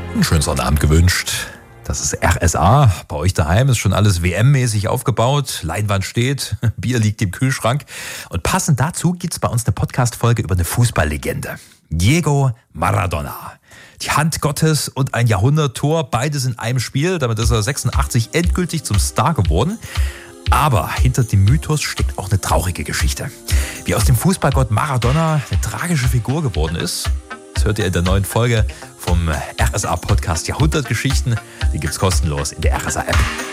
Einen schönen Sonnabend gewünscht. Das ist RSA. Bei euch daheim ist schon alles WM-mäßig aufgebaut. Leinwand steht, Bier liegt im Kühlschrank. Und passend dazu gibt's bei uns eine Podcast-Folge über eine Fußballlegende. Diego Maradona. Die Hand Gottes und ein Jahrhunderttor, beides in einem Spiel. Damit ist er 86 endgültig zum Star geworden. Aber hinter dem Mythos steckt auch eine traurige Geschichte. Wie aus dem Fußballgott Maradona eine tragische Figur geworden ist, das hört ihr in der neuen Folge vom RSA-Podcast Jahrhundertgeschichten. Die gibt's kostenlos in der RSA-App.